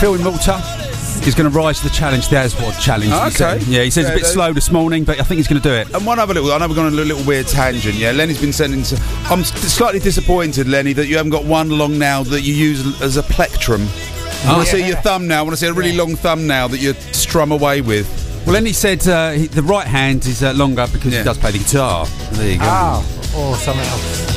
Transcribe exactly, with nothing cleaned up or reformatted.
Phil in Malta is going to rise to the challenge, the Aswad challenge. Okay. He yeah, he says yeah, a bit slow this morning, but I think he's going to do it. And one other little, I know we're going on a little weird tangent, yeah. Lenny's been sending to, I'm slightly disappointed, Lenny, that you haven't got one long nail that you use as a plectrum. I Oh, want to yeah. see your thumbnail, I want to see a really long thumbnail that you strum away with. Well, Lenny said uh, he, the right hand is uh, longer because Yeah. he does play the guitar. There you go. Ah, or something else.